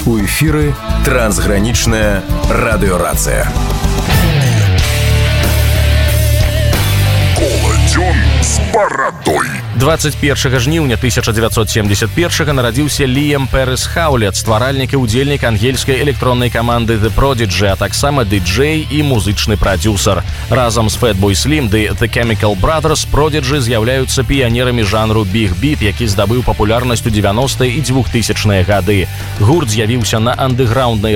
У эфіры трансгранічная радыёрацыя. Коладзён з барадой. 21 жніўня 1971 нарадзіўся Ліам Пэрыс Хаўлет, стваральнік і ўдзельнік ангельскай электроннай каманды The Prodigy, а таксама дыджэй і музычны прадзюсар. Разам з Fatboy Slim ды The Chemical Brothers Prodigy з'яўляюцца піянерамі жанру Big Beat, які здабыў папулярнасць у 90-е і 2000-е гады. Гурт з'явіўся на андэграўнднай